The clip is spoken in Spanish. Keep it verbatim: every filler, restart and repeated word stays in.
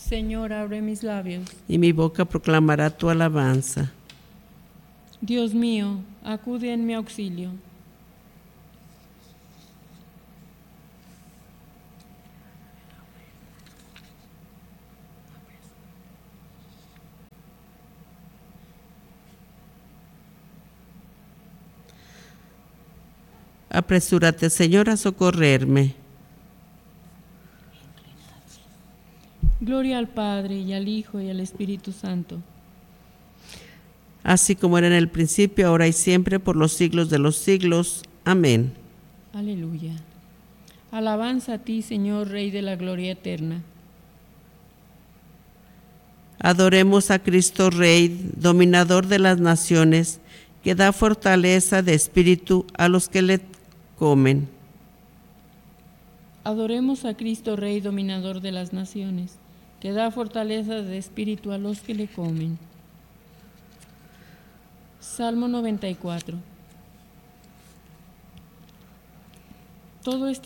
Señor, abre mis labios. Y mi boca proclamará tu alabanza. Dios mío, acude en mi auxilio. Apresúrate, Señor, a socorrerme. Gloria al Padre, y al Hijo, y al Espíritu Santo. Así como era en el principio, ahora y siempre, por los siglos de los siglos. Amén. Aleluya. Alabanza a ti, Señor, Rey de la gloria eterna. Adoremos a Cristo Rey, dominador de las naciones, que da fortaleza de espíritu a los que le comen. Adoremos a Cristo Rey, dominador de las naciones, que da fortaleza de espíritu a los que le comen. Salmo noventa y cuatro. Todo este